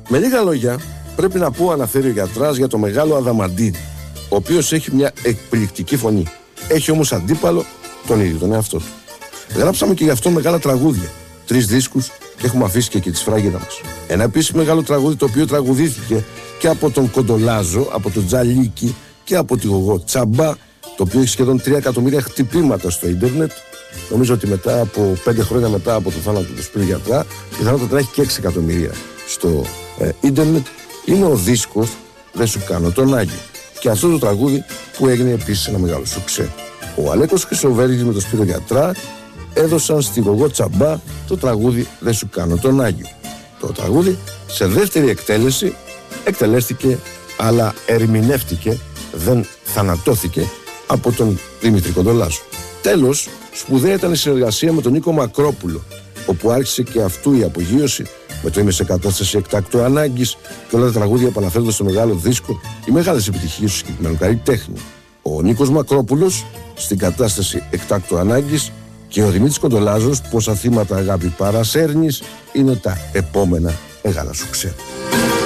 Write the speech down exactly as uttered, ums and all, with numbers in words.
Με λίγα λόγια, πρέπει να πω, αναφέρει ο γιατράς, για το μεγάλο Αδαμαντίδη, ο οποίος έχει μια εκπληκτική φωνή. Έχει όμως αντίπαλο τον ίδιο τον εαυτό του. Γράψαμε και γι' αυτό μεγάλα τραγούδια, τρεις δίσκους, και έχουμε αφήσει και, και τη σφράγιδα μας. Ένα επίσης μεγάλο τραγούδι, το οποίο τραγουδήθηκε και από τον Κοντολάζο, από τον Τζαλίκη και από τη Γογό Τσαμπά, το οποίο έχει σχεδόν τρία εκατομμύρια χτυπήματα στο ίντερνετ. Νομίζω ότι μετά από πέντε χρόνια μετά από το θάνατο του Σπύρου Γιατρά, πιθανότατα να έχει και έξι εκατομμύρια στο ε, ίντερνετ. Είναι ο δίσκος «Δεν σου κάνω τον Άγιο». Και αυτό το τραγούδι που έγινε επίσης ένα μεγάλο σουξέ. Ο Αλέκος Χρυσοβέρης με τον Σπύρο Γιατρά έδωσαν στη Γογό Τσαμπά το τραγούδι «Δεν σου κάνω τον Άγιο». Το τραγούδι σε δεύτερη εκτέλεση εκτελέστηκε, αλλά ερμηνεύτηκε, δεν θανατώθηκε, από τον Δημήτρη Κοντολάζο. Τέλος, σπουδαία ήταν η συνεργασία με τον Νίκο Μακρόπουλο, όπου άρχισε και αυτού η απογείωση με το «Είμαι σε κατάσταση εκτάκτου ανάγκης» και όλα τα τραγούδια που αναφέρονται στο μεγάλο δίσκο, οι μεγάλες επιτυχίες του συγκεκριμένου καλλιτέχνη. Ο Νίκος Μακρόπουλος στην κατάσταση εκτάκτου ανάγκης και ο Δημήτρης Κοντολάζος, «Πόσα θύματα αγάπη παρασέρνεις», είναι τα επόμενα μεγάλα σουξέ.